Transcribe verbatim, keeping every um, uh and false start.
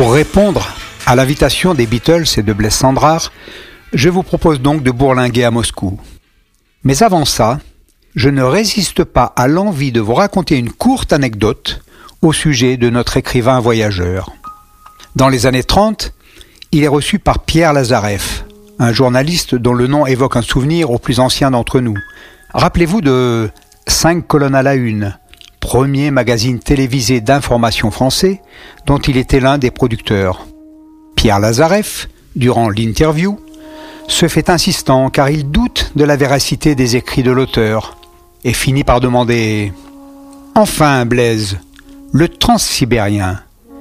Pour répondre à l'invitation des Beatles et de Blaise Cendrars, je vous propose donc de bourlinguer à Moscou. Mais avant ça, je ne résiste pas à l'envie de vous raconter une courte anecdote au sujet de notre écrivain voyageur. Dans les années trente, il est reçu par Pierre Lazareff, un journaliste dont le nom évoque un souvenir aux plus anciens d'entre nous. Rappelez-vous de Cinq colonnes à la une, premier magazine télévisé d'information français dont il était l'un des producteurs. Pierre Lazareff, durant l'interview, se fait insistant car il doute de la véracité des écrits de l'auteur et finit par demander « Enfin, Blaise, le transsibérien,